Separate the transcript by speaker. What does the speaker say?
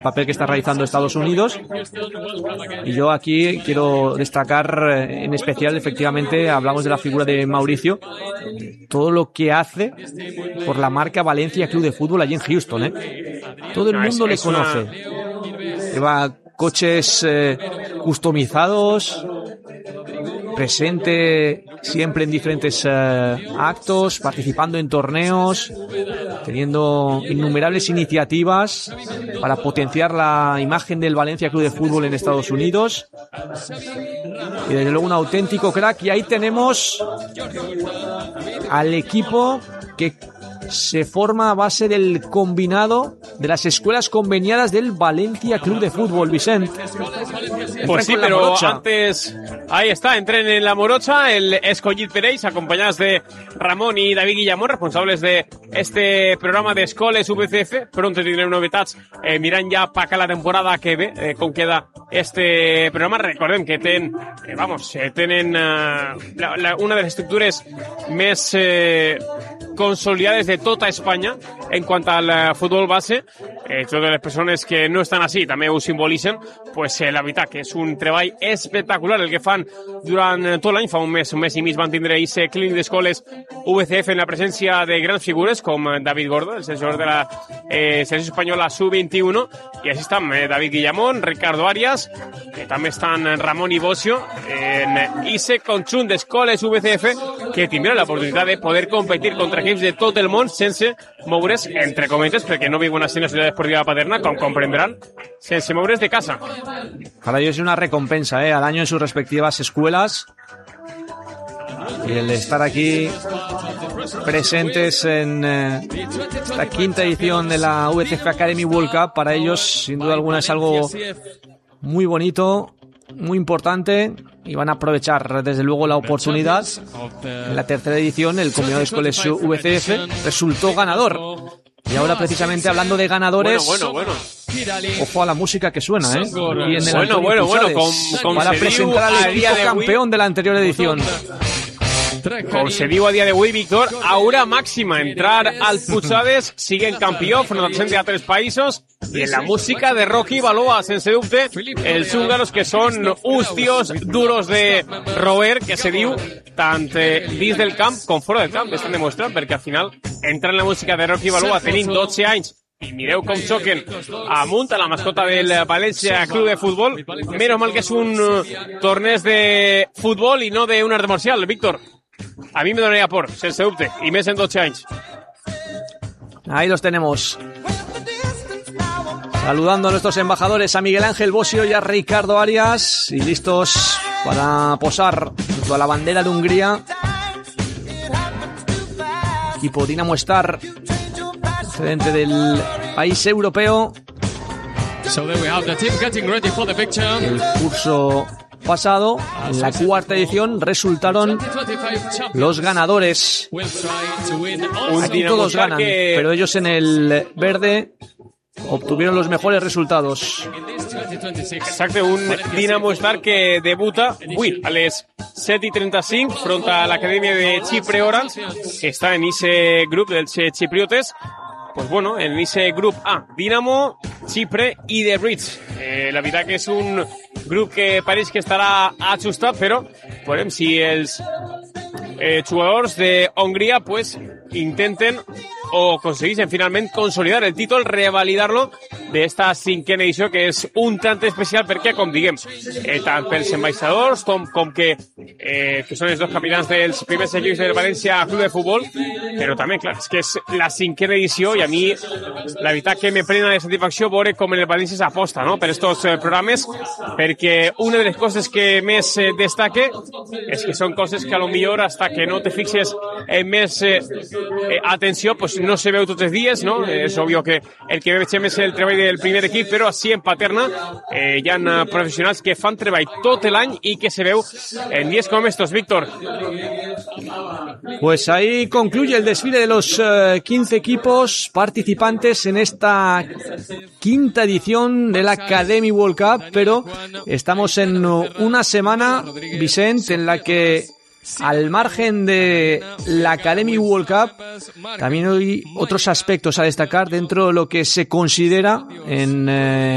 Speaker 1: papel que está realizando Estados Unidos. Y yo aquí quiero destacar en especial, efectivamente, hablamos de la figura de Mauricio, todo lo que hace por la marca Valencia Club de Fútbol allí en Houston, ¿eh? Todo el mundo le conoce. Lleva coches customizados, presente siempre en diferentes actos, participando en torneos, teniendo innumerables iniciativas para potenciar la imagen del Valencia Club de Fútbol en Estados Unidos. Y desde luego un auténtico crack. Y ahí tenemos al equipo que se forma a base del combinado de las escuelas conveniadas del Valencia Club de Fútbol, Vicent.
Speaker 2: Pues sí, pero antes, ahí está, entren en la Morocha, el Escollit Pereis, acompañados de Ramón y David Guillamón, responsables de este programa de Escoles VCF. Pronto tindrem novetats, mirant ja pa que la temporada que ve, com queda este programa. Recordem que tenen una de les estructures més consolidades de tota Espanya en quant al futbol base. Totes les persones que no estan així també ho simbolitzen. Pues la veritat que és un treball espectacular el que fan durant tot l'any. Fa un mes i mig van tindre aquest clínic d'escoles VCF en la presència de grans figures com David Gordo, el seleccionador de la selecció espanyola sub-21, i així estan David Guillamón, Ricardo Arias, també estan Ramon i Bocio en aquest conjunt d'escoles VCF que tindran l'oportunitat de poder competir contra equips de tot el món sense moure's, entre cometes, perquè no viuen així en la ciutat esportiva Paterna, com comprendrán, sense moure's de casa.
Speaker 1: Para ellos es una recompensa, al año en sus respectivas escuelas, y el estar aquí presentes en esta quinta edición de la VCF Academy World Cup, para ellos sin duda alguna es algo muy bonito, muy importante, y van a aprovechar desde luego la oportunidad. En la tercera edición el combinado de escuelas VCF resultó ganador. Y ahora precisamente hablando de ganadores,
Speaker 2: bueno.
Speaker 1: Ojo a la música que suena, ¿eh? Y en el
Speaker 2: bueno,
Speaker 1: para presentar al equipo campeón de la anterior edición.
Speaker 2: Com se diu a dia d'avui, Víctor, aura màxima, entrar al Puigades, siguen campió, front a altres països, i en la música de Rocky Balboa, sense dubte, els húngaros que són uns tios duros de roer, que se diu, tant dins del camp com fora del camp, estan demostrant, perquè al final, entrar en la música de Rocky Balboa tenint 12 anys, i mireu com xoquen amunt a la mascota del València Club de Futbol. Menos mal que és un torneig de futbol i no d'un art marcial, Víctor. A mí me donaría por, sense dubte, y mes en 12 anys.
Speaker 1: Ahí los tenemos. Saludando a nuestros embajadores, a Miguel Ángel Bocio y a Ricardo Arias, y listos para posar junto a la bandera de Hungría. Equipo Dinamo Star, procedente del país europeo. El curso pasado, en la cuarta edición, resultaron los ganadores. Aquí todos ganan, pero ellos en el verde obtuvieron los mejores resultados.
Speaker 2: Exacte, un Dinamo Star que debuta avui a les 7:35 front a l'Acadèmia de Chipre Orange, que està en ese grup dels chipriotes. Pues bueno, en ese grup A, Dinamo, Chipre i The Bridge. La veritat que és un grup que pareix que estarà ajustat, però veurem si els jugadors de Hongria pues intenten o consegueixen finalment consolidar el títol, revalidar-lo d'esta cinquena edició, que és un tant especial perquè, com diguem, tant pels ambaixadors com que són els dos capitans dels primers equips del València Club de Futbol, però també, clar, és que és la cinquena edició i a mi la veritat que me prena de satisfacció veure com el València s'aposta, no?, per estos programes, perquè una de les coses que més destaque és que són coses que a lo millor hasta que no te fixes en més atenció, pues no se veu tots els dies, no? És obvio que el que veiem és el treball del primer equip, però així en Paterna hi ha professionals que fan treball tot l'any i que se veu en dies com estos, Víctor.
Speaker 1: Pues ahí concluye el desfile de los 15 equipos participantes en esta quinta edición de la Academy World Cup, pero estamos en una semana, Vicent, en la que al margen de la Academy World Cup también hay otros aspectos a destacar dentro de lo que se considera en